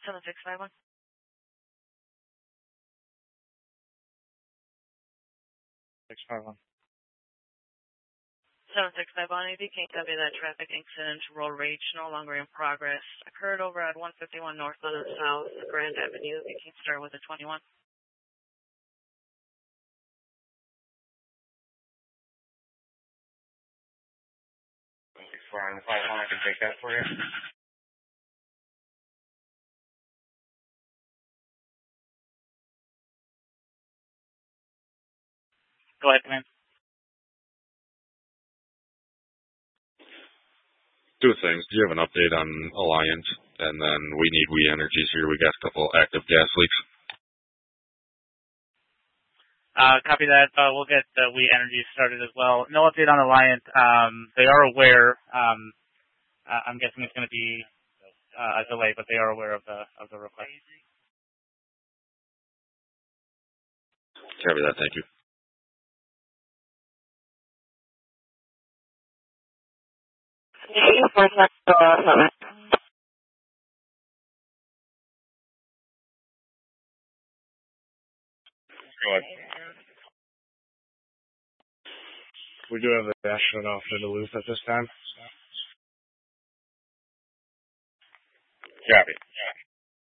7651. 651. 7651 AD, can you copy that traffic incident road rage no longer in progress? Occurred over at 151 North Southern South, Grand Avenue. You can start with a 21. Before on the 51, I can take that for you. Go ahead, man. Two things. Do you have an update on Alliant? And then we need We Energies here. We got a couple active gas leaks. Copy that. We'll get We Energies started as well. No update on Alliant. They are aware. I'm guessing it's going to be a delay, but they are aware of the request. Copy that. Thank you. Go ahead. We do have the astronaut off to Duluth at this time. Copy.